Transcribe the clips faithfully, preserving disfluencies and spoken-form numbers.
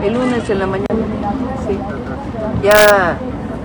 El lunes en la mañana, sí. Ya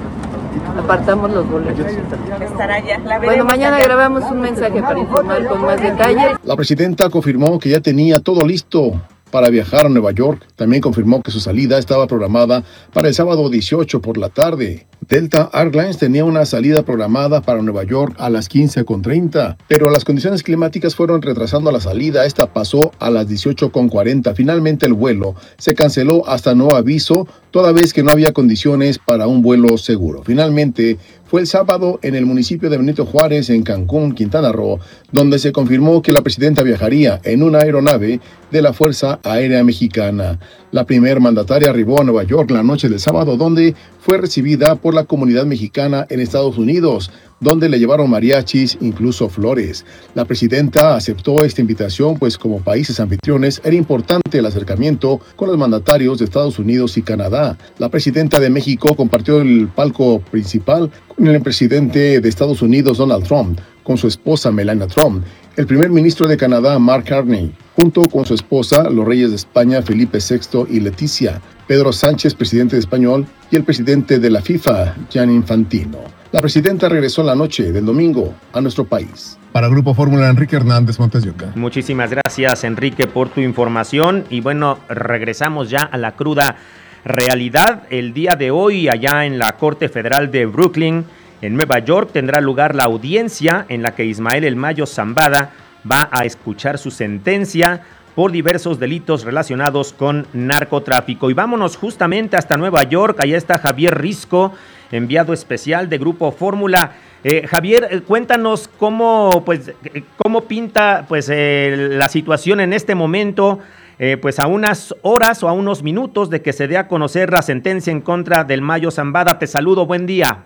apartamos los boletos. Estará ya. La bueno, mañana allá. Grabamos un mensaje para informar con más detalles. La presidenta confirmó que ya tenía todo listo para viajar a Nueva York. También confirmó que su salida estaba programada para el sábado dieciocho por la tarde. Delta Airlines tenía una salida programada para Nueva York a las quince con treinta, pero las condiciones climáticas fueron retrasando la salida. Esta pasó a las dieciocho con cuarenta. Finalmente el vuelo se canceló hasta nuevo aviso, toda vez que no había condiciones para un vuelo seguro. Finalmente fue el sábado en el municipio de Benito Juárez, en Cancún, Quintana Roo, donde se confirmó que la presidenta viajaría en una aeronave de la Fuerza Aérea Mexicana. La primer mandataria arribó a Nueva York la noche del sábado, donde fue recibida por la comunidad mexicana en Estados Unidos, donde le llevaron mariachis, incluso flores. La presidenta aceptó esta invitación, pues como países anfitriones era importante el acercamiento con los mandatarios de Estados Unidos y Canadá. La presidenta de México compartió el palco principal con el presidente de Estados Unidos, Donald Trump, con su esposa Melania Trump, el primer ministro de Canadá, Mark Carney, junto con su esposa, los reyes de España, Felipe sexto y Leticia, Pedro Sánchez, presidente de Español, y el presidente de la FIFA, Gianni Infantino. La presidenta regresó la noche del domingo a nuestro país. Para Grupo Fórmula, Enrique Hernández Montes de Oca. Muchísimas gracias, Enrique, por tu información. Y bueno, regresamos ya a la cruda realidad. El día de hoy, allá en la Corte Federal de Brooklyn, en Nueva York, tendrá lugar la audiencia en la que Ismael El Mayo Zambada va a escuchar su sentencia por diversos delitos relacionados con narcotráfico. Y vámonos justamente hasta Nueva York. Allá está Javier Risco, enviado especial de Grupo Fórmula. Eh, Javier, cuéntanos cómo, pues, cómo pinta pues, eh, la situación en este momento, eh, pues a unas horas o a unos minutos de que se dé a conocer la sentencia en contra del Mayo Zambada. Te saludo, buen día.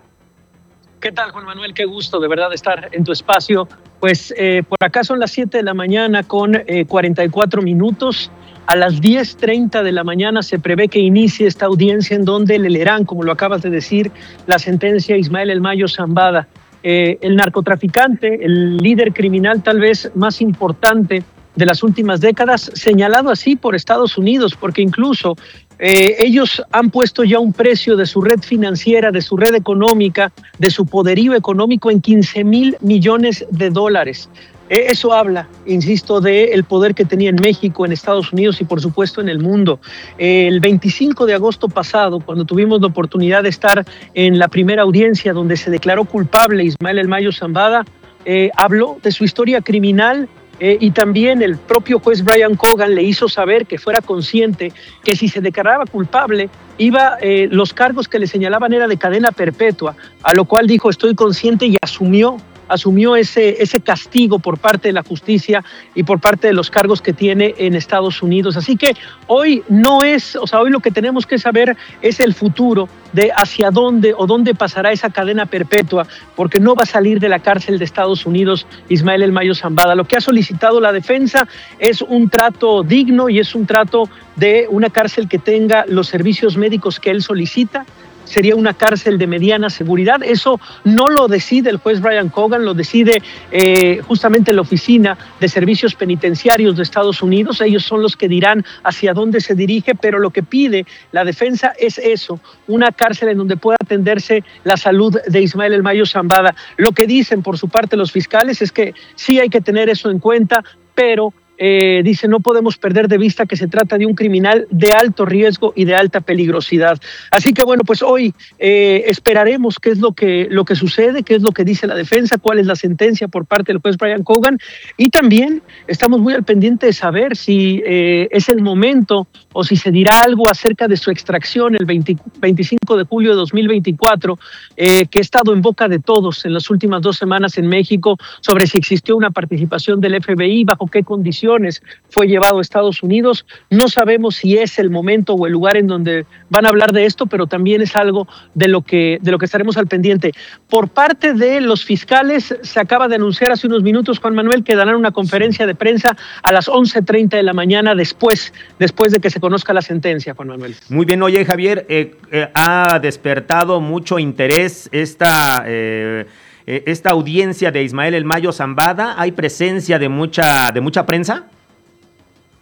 ¿Qué tal, Juan Manuel? Qué gusto de verdad estar en tu espacio. Pues eh, por acá son las siete de la mañana con eh, cuarenta y cuatro minutos. A las diez treinta de la mañana se prevé que inicie esta audiencia en donde le leerán, como lo acabas de decir, la sentencia a Ismael El Mayo Zambada, eh, el narcotraficante, el líder criminal tal vez más importante de las últimas décadas, señalado así por Estados Unidos, porque incluso eh, ellos han puesto ya un precio de su red financiera, de su red económica, de su poderío económico en quince mil millones de dólares. Eh, eso habla, insisto, del poder que tenía en México, en Estados Unidos y por supuesto en el mundo. Eh, el veinticinco de agosto pasado, cuando tuvimos la oportunidad de estar en la primera audiencia donde se declaró culpable Ismael El Mayo Zambada, eh, habló de su historia criminal. Eh, y también el propio juez Brian Cogan le hizo saber que fuera consciente que si se declaraba culpable, iba, eh, los cargos que le señalaban era de cadena perpetua, a lo cual dijo estoy consciente y asumió asumió ese, ese castigo por parte de la justicia y por parte de los cargos que tiene en Estados Unidos. Así que hoy no es, o sea, hoy lo que tenemos que saber es el futuro de hacia dónde o dónde pasará esa cadena perpetua, porque no va a salir de la cárcel de Estados Unidos Ismael El Mayo Zambada. Lo que ha solicitado la defensa es un trato digno y es un trato de una cárcel que tenga los servicios médicos que él solicita. Sería una cárcel de mediana seguridad. Eso no lo decide el juez Brian Cogan, lo decide eh, justamente la Oficina de Servicios Penitenciarios de Estados Unidos. Ellos son los que dirán hacia dónde se dirige, pero lo que pide la defensa es eso, una cárcel en donde pueda atenderse la salud de Ismael El Mayo Zambada. Lo que dicen por su parte los fiscales es que sí hay que tener eso en cuenta, pero Eh, dice, no podemos perder de vista que se trata de un criminal de alto riesgo y de alta peligrosidad. Así que bueno, pues hoy eh, esperaremos qué es lo que, lo que sucede, qué es lo que dice la defensa, cuál es la sentencia por parte del juez Brian Cogan, y también estamos muy al pendiente de saber si eh, es el momento o si se dirá algo acerca de su extracción el veinte, veinticinco de julio de dos mil veinticuatro, eh, que ha estado en boca de todos en las últimas dos semanas en México, sobre si existió una participación del F B I, bajo qué condiciones fue llevado a Estados Unidos. No sabemos si es el momento o el lugar en donde van a hablar de esto, pero también es algo de lo que, de lo que estaremos al pendiente. Por parte de los fiscales, se acaba de anunciar hace unos minutos, Juan Manuel, que darán una conferencia de prensa a las once treinta de la mañana después, después de que se conozca la sentencia, Juan Manuel. Muy bien, oye Javier, eh, eh, ha despertado mucho interés esta... Eh... esta audiencia de Ismael El Mayo Zambada. ¿Hay presencia de mucha, de mucha prensa?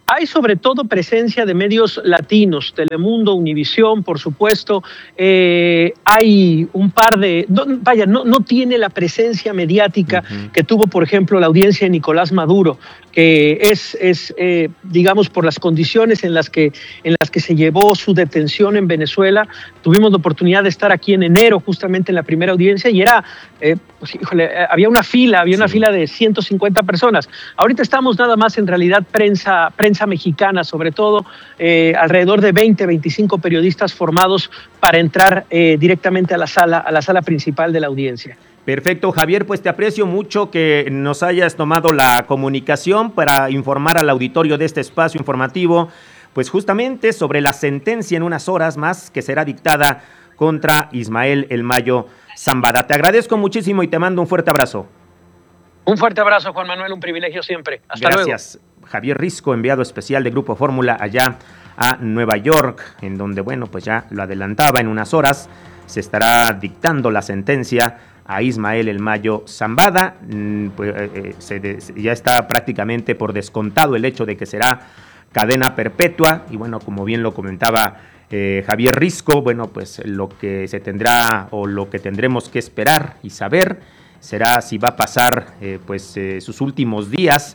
Hay sobre todo presencia de medios latinos, Telemundo, Univisión, por supuesto. Eh, hay un par de... No, vaya, no, no tiene la presencia mediática uh-huh. que tuvo, por ejemplo, la audiencia de Nicolás Maduro, que es, es eh, digamos, por las condiciones en las, que, en las que se llevó su detención en Venezuela. Tuvimos la oportunidad de estar aquí en enero, justamente en la primera audiencia, y era, eh, pues, híjole, había una fila, había una sí. fila de ciento cincuenta personas. Ahorita estamos nada más en realidad prensa, prensa mexicana, sobre todo, eh, alrededor de veinte, veinticinco periodistas formados para entrar eh, directamente a la sala, a la sala principal de la audiencia. Perfecto, Javier, pues te aprecio mucho que nos hayas tomado la comunicación para informar al auditorio de este espacio informativo, pues justamente sobre la sentencia en unas horas más que será dictada contra Ismael El Mayo Zambada. Te agradezco muchísimo y te mando un fuerte abrazo. Un fuerte abrazo, Juan Manuel, un privilegio siempre. Hasta luego. Gracias. Javier Risco, enviado especial de Grupo Fórmula allá a Nueva York, en donde, bueno, pues ya lo adelantaba, en unas horas se estará dictando la sentencia a Ismael El Mayo Zambada. Pues, eh, se de, ya está prácticamente por descontado el hecho de que será cadena perpetua, y bueno, como bien lo comentaba eh, Javier Risco, bueno, pues lo que se tendrá o lo que tendremos que esperar y saber será si va a pasar eh, pues eh, sus últimos días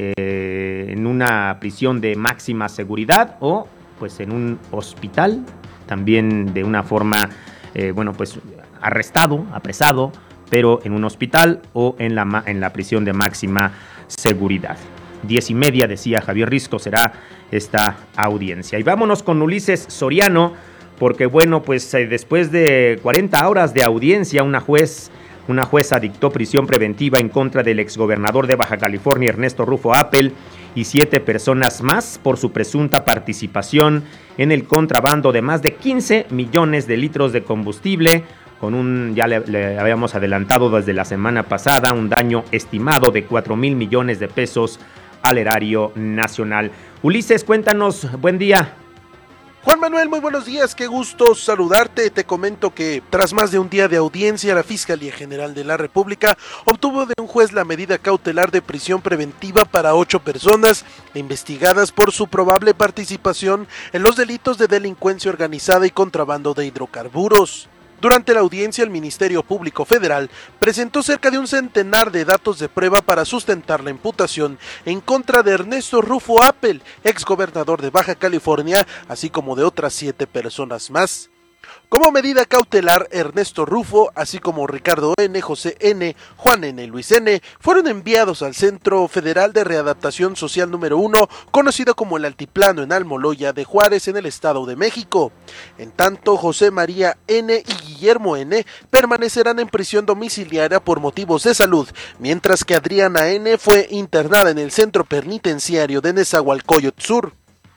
eh, en una prisión de máxima seguridad o pues en un hospital, también de una forma, eh, bueno, pues arrestado, apresado, pero en un hospital o en la, en la prisión de máxima seguridad. Diez y media, decía Javier Risco, será esta audiencia. Y vámonos con Ulises Soriano, porque bueno, pues eh, después de cuarenta horas de audiencia, una juez, una jueza dictó prisión preventiva en contra del exgobernador de Baja California, Ernesto Rufo Appel, y siete personas más por su presunta participación en el contrabando de más de quince millones de litros de combustible, con un, ya le, le habíamos adelantado desde la semana pasada, un daño estimado de cuatro mil millones de pesos al erario nacional. Ulises, cuéntanos, buen día. Juan Manuel, muy buenos días, qué gusto saludarte. Te comento que tras más de un día de audiencia, la Fiscalía General de la República obtuvo de un juez la medida cautelar de prisión preventiva para ocho personas investigadas por su probable participación en los delitos de delincuencia organizada y contrabando de hidrocarburos. Durante la audiencia, el Ministerio Público Federal presentó cerca de un centenar de datos de prueba para sustentar la imputación en contra de Ernesto Rufo Appel, exgobernador de Baja California, así como de otras siete personas más. Como medida cautelar, Ernesto Rufo, así como Ricardo N., José N., Juan N. y Luis N., fueron enviados al Centro Federal de Readaptación Social número uno, conocido como el Altiplano en Almoloya de Juárez, en el Estado de México. En tanto, José María N. y Guillermo N. permanecerán en prisión domiciliaria por motivos de salud, mientras que Adriana N. fue internada en el Centro Penitenciario de Nezahualcóyotl Sur.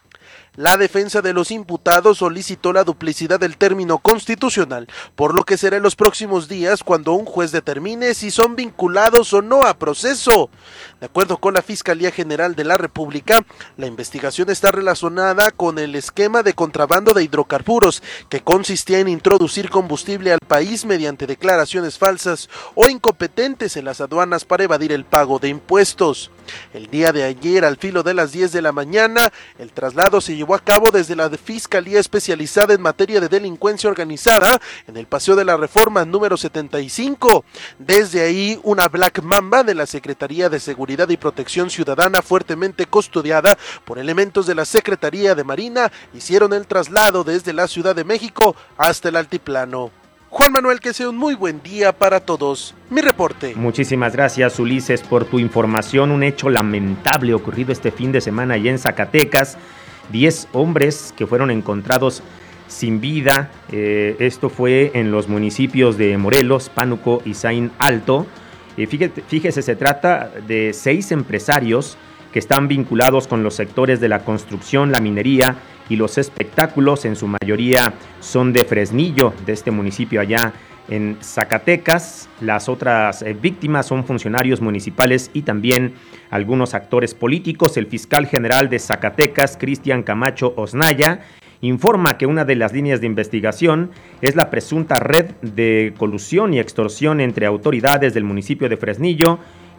La defensa de los imputados solicitó la duplicidad del término constitucional, por lo que será en los próximos días cuando un juez determine si son vinculados o no a proceso. De acuerdo con la Fiscalía General de la República, la investigación está relacionada con el esquema de contrabando de hidrocarburos, que consistía en introducir combustible al país mediante declaraciones falsas o incompetentes en las aduanas para evadir el pago de impuestos. El día de ayer, al filo de las diez de la mañana, el traslado se llevó a cabo desde la Fiscalía Especializada en Materia de Delincuencia Organizada en el Paseo de la Reforma número setenta y cinco. Desde ahí, una Black Mamba de la Secretaría de Seguridad y Protección Ciudadana, fuertemente custodiada por elementos de la Secretaría de Marina, hicieron el traslado desde la Ciudad de México hasta el Altiplano. Juan Manuel, que sea un muy buen día para todos. Mi reporte. Muchísimas gracias, Ulises, por tu información. Un hecho lamentable ocurrido este fin de semana allá en Zacatecas. Diez hombres que fueron encontrados sin vida. Eh, esto fue en los municipios de Morelos, Pánuco y Zain Alto. Eh, fíjate, fíjese, se trata de seis empresarios que están vinculados con los sectores de la construcción, la minería y los espectáculos. En su mayoría son de Fresnillo, de este municipio allá en Zacatecas. Las otras eh, víctimas son funcionarios municipales y también algunos actores políticos. El fiscal general de Zacatecas, Cristian Camacho Osnaya, informa que una de las líneas de investigación es la presunta red de colusión y extorsión entre autoridades del municipio de Fresnillo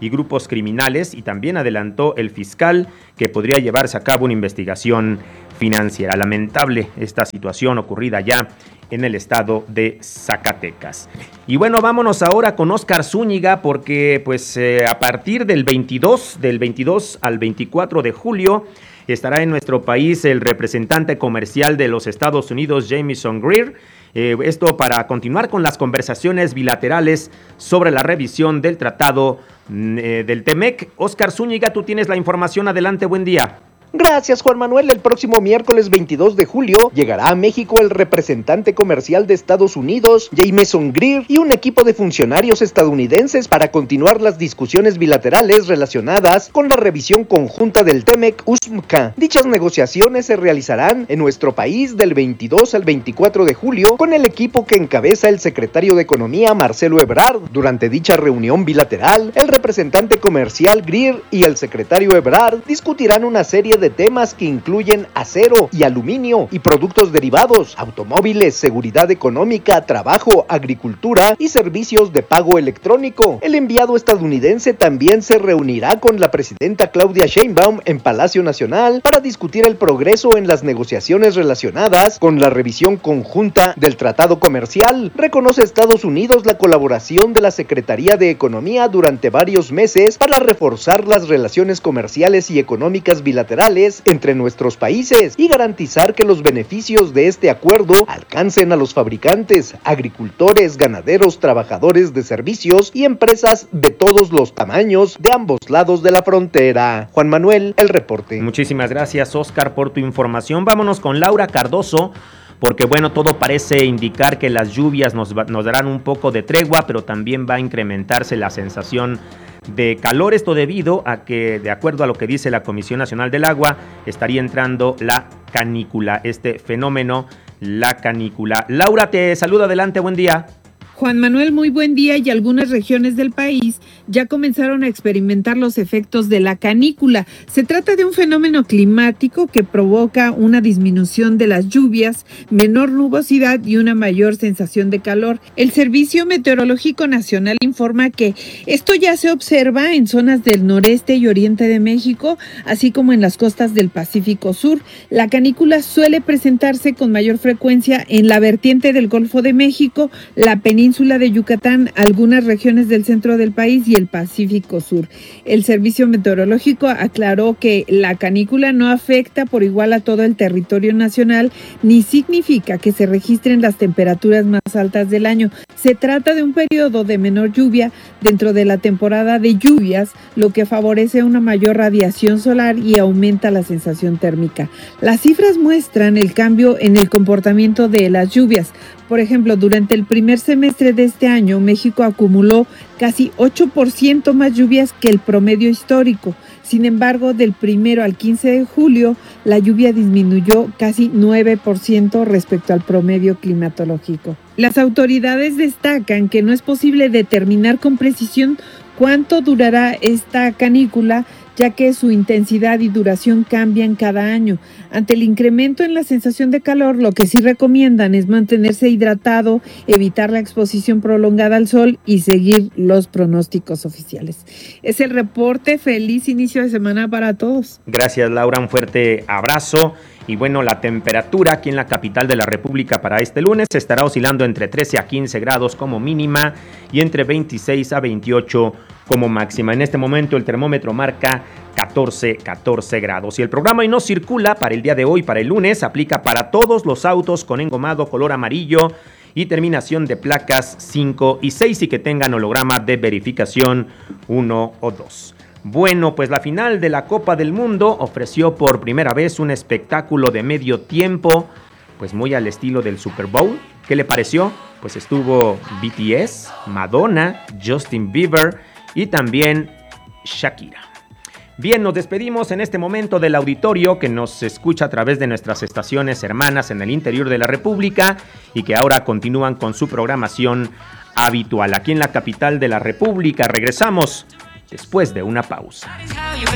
y grupos criminales, y también adelantó el fiscal que podría llevarse a cabo una investigación financiera. Lamentable esta situación ocurrida ya en el estado de Zacatecas. Y bueno, vámonos ahora con Óscar Zúñiga, porque pues eh, a partir del veintidós, del veintidós al veinticuatro de julio, estará en nuestro país el representante comercial de los Estados Unidos, Jamieson Greer. Eh, esto para continuar con las conversaciones bilaterales sobre la revisión del tratado eh, del Temec. Óscar Zúñiga, tú tienes la información. Adelante, buen día. Gracias, Juan Manuel. El próximo miércoles veintidós de julio llegará a México el representante comercial de Estados Unidos, Jamieson Greer, y un equipo de funcionarios estadounidenses para continuar las discusiones bilaterales relacionadas con la revisión conjunta del Temec U S M C A. Dichas negociaciones se realizarán en nuestro país del veintidós al veinticuatro de julio con el equipo que encabeza el secretario de Economía, Marcelo Ebrard. Durante dicha reunión bilateral, el representante comercial Greer y el secretario Ebrard discutirán una serie de de temas que incluyen acero y aluminio y productos derivados, automóviles, seguridad económica, trabajo, agricultura y servicios de pago electrónico. El enviado estadounidense también se reunirá con la presidenta Claudia Sheinbaum en Palacio Nacional para discutir el progreso en las negociaciones relacionadas con la revisión conjunta del tratado comercial. Reconoce Estados Unidos la colaboración de la Secretaría de Economía durante varios meses para reforzar las relaciones comerciales y económicas bilaterales entre nuestros países y garantizar que los beneficios de este acuerdo alcancen a los fabricantes, agricultores, ganaderos, trabajadores de servicios y empresas de todos los tamaños de ambos lados de la frontera. Juan Manuel, el reporte. Muchísimas gracias, Óscar, por tu información. Vámonos con Laura Cardoso, porque bueno, todo parece indicar que las lluvias nos, nos darán un poco de tregua, pero también va a incrementarse la sensación de calor, esto debido a que, de acuerdo a lo que dice la Comisión Nacional del Agua, estaría entrando la canícula, este fenómeno, la canícula. Laura, te saludo, adelante, buen día. Juan Manuel, muy buen día, y algunas regiones del país ya comenzaron a experimentar los efectos de la canícula. Se trata de un fenómeno climático que provoca una disminución de las lluvias, menor nubosidad y una mayor sensación de calor. El Servicio Meteorológico Nacional informa que esto ya se observa en zonas del noreste y oriente de México, así como en las costas del Pacífico Sur. La canícula suele presentarse con mayor frecuencia en la vertiente del Golfo de México, la península de Yucatán, algunas regiones del centro del país y el Pacífico Sur. El Servicio Meteorológico aclaró que la canícula no afecta por igual a todo el territorio nacional, ni significa que se registren las temperaturas más altas del año. Se trata de un periodo de menor lluvia dentro de la temporada de lluvias, lo que favorece una mayor radiación solar y aumenta la sensación térmica. Las cifras muestran el cambio en el comportamiento de las lluvias. Por ejemplo, durante el primer semestre de este año, México acumuló casi ocho por ciento más lluvias que el promedio histórico. Sin embargo, del primero al quince de julio, la lluvia disminuyó casi nueve por ciento respecto al promedio climatológico. Las autoridades destacan que no es posible determinar con precisión cuánto durará esta canícula, ya que su intensidad y duración cambian cada año. Ante el incremento en la sensación de calor, lo que sí recomiendan es mantenerse hidratado, evitar la exposición prolongada al sol y seguir los pronósticos oficiales. Es el reporte. Feliz inicio de semana para todos. Gracias, Laura, un fuerte abrazo. Y bueno, la temperatura aquí en la capital de la República para este lunes estará oscilando entre trece a quince grados como mínima y entre veintiséis a veintiocho como máxima. En este momento el termómetro marca catorce, catorce grados. Y el programa Hoy No Circula para el día de hoy, para el lunes, aplica para todos los autos con engomado color amarillo y terminación de placas cinco y seis y que tengan holograma de verificación uno o dos. Bueno, pues la final de la Copa del Mundo ofreció por primera vez un espectáculo de medio tiempo, pues muy al estilo del Super Bowl. ¿Qué le pareció? Pues estuvo B T S, Madonna, Justin Bieber y también Shakira. Bien, nos despedimos en este momento del auditorio que nos escucha a través de nuestras estaciones hermanas en el interior de la República y que ahora continúan con su programación habitual. Aquí en la capital de la República regresamos después de una pausa.